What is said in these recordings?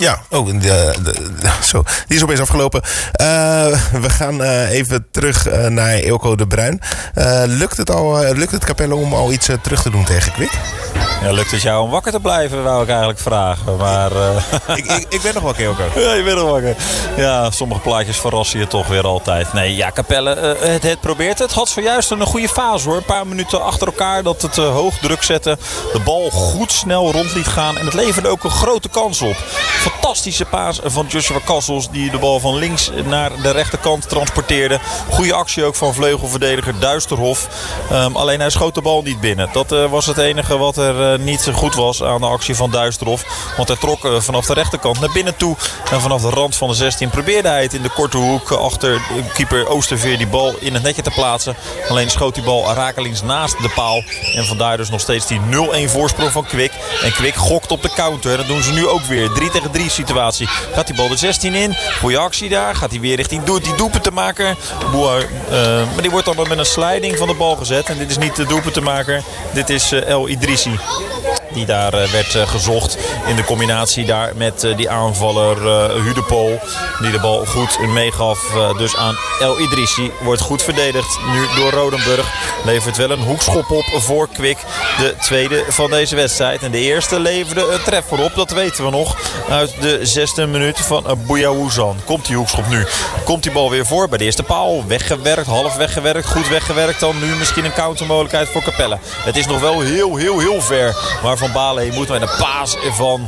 Ja, zo. Die is opeens afgelopen. We gaan even terug naar Eelco de Bruin. Lukt het Capelle om al iets terug te doen tegen Kwik? Ja, lukt het jou om wakker te blijven, wou ik eigenlijk vragen. Maar, ik ben nog wakker, Eelco. Ja, je bent nog wakker. Ja, sommige plaatjes verrassen je toch weer altijd. Nee, ja, Capelle, het probeert het. Had zojuist een goede fase hoor. Een paar minuten achter elkaar dat het hoog druk zette. De bal goed snel rond liet gaan. En het leverde ook een grote kans op. Fantastische paas van Joshua Cassels. Die de bal van links naar de rechterkant transporteerde. Goede actie ook van vleugelverdediger Duisterhof. Alleen hij schoot de bal niet binnen. Dat was het enige wat er niet zo goed was aan de actie van Duisterhof. Want hij trok vanaf de rechterkant naar binnen toe. En vanaf de rand van de 16 probeerde hij het in de korte hoek achter keeper Oosterveer die bal in het netje te plaatsen. Alleen schoot die bal rakelings naast de paal. En vandaar dus nog steeds die 0-1 voorsprong van Kwik. En Kwik gokt op de counter. Dat doen ze nu ook weer. 3-tegen-3 situatie. Gaat die bal de 16 in. Goeie actie daar. Gaat hij weer richting die doelpunt te maken. Maar die wordt dan met een sliding van de bal gezet. En dit is niet de doelpunt te maken. Dit is El Idrissi. Die daar werd gezocht in de combinatie daar met die aanvaller Hudepol. Die de bal goed meegaf dus aan El Idrissi. Wordt goed verdedigd nu door Rodenburg. Levert wel een hoekschop op voor Kwik. De tweede van deze wedstrijd. En de eerste leverde een treffer op. Dat weten we nog uit de 6e minuut van Bouyaouzan. Komt die hoekschop nu. Komt die bal weer voor bij de eerste paal. Weggewerkt, half weggewerkt. Goed weggewerkt. Dan nu misschien een countermogelijkheid voor Capelle. Het is nog wel heel ver. Maar Van Bale moet met een paas van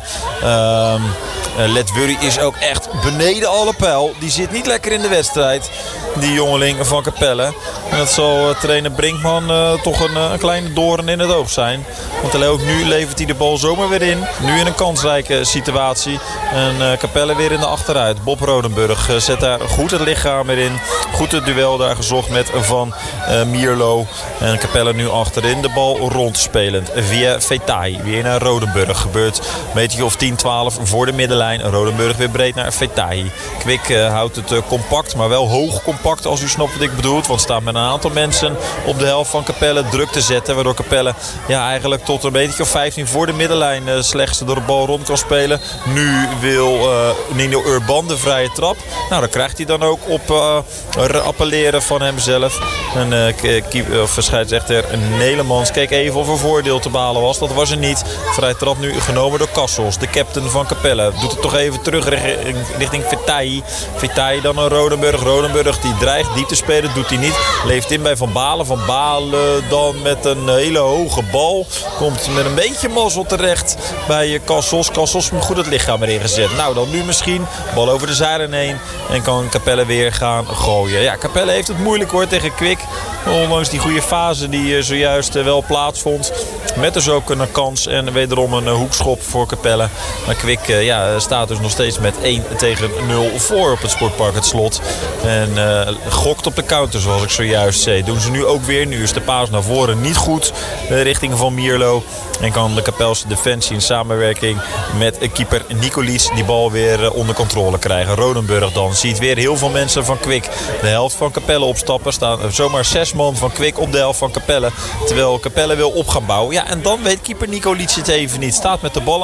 Letwurry is ook echt beneden alle pijl. Die zit niet lekker in de wedstrijd. Die jongeling van Capelle. En dat zal trainer Brinkman toch een kleine doorn in het oog zijn. Want ook nu levert hij de bal zomaar weer in. Nu in een kansrijke situatie. En Capelle weer in de achteruit. Bob Rodenburg zet daar goed het lichaam weer in. Goed het duel daar gezocht met Van Mierlo. En Capelle nu achterin de bal rondspelend. Via Fetai. Weer naar Rodenburg. Gebeurt een metertje of 10-12 voor de middenlijn. Rodenburg weer breed naar Fetai. Kwik houdt het compact, maar wel hoog compact als u snapt wat ik bedoel. Want staat met een aantal mensen op de helft van Capelle druk te zetten. Waardoor Capelle eigenlijk tot een metertje of 15 voor de middenlijn slechts door de bal rond kan spelen. Nu wil Nino Urban de vrije trap. Nou, dan krijgt hij dan ook op appelleren van hemzelf. En scheidsrechter Nelemans keek even of er voordeel te behalen was. Dat was er niet. Vrije trap nu genomen door Cassels, de captain van Capelle. Doet het toch even terug richting Fetai. Fetai dan naar Rodenburg. Rodenburg die dreigt diep te spelen. Doet hij niet. Leeft in bij Van Balen. Van Balen dan met een hele hoge bal. Komt met een beetje mazzel terecht bij Cassels. Cassels moet goed het lichaam erin gezet. Nou, dan nu misschien. Bal over de zijlijn heen. En kan Capelle weer gaan gooien. Ja, Capelle heeft het moeilijk hoor tegen Kwik. Ondanks die goede fase die zojuist wel plaatsvond. Met dus ook een kans en wederom een hoekschop voor Capelle. Maar Kwik staat dus nog steeds met 1-0 voor op het Sportpark Het Slot. En gokt op de counter zoals ik zojuist zei. Doen ze nu ook weer. Nu is de paas naar voren niet goed richting Van Mierlo. En kan de Capelse defensie in samenwerking met keeper Nicolies die bal weer onder controle krijgen. Rodenburg dan ziet weer heel veel mensen van Kwik de helft van Capelle opstappen. Staan zomaar 6 man van Kwik op de helft van Capelle. Terwijl Capelle wil op gaan bouwen. Ja, en dan weet keeper Nicolies het even niet. Staat met de bal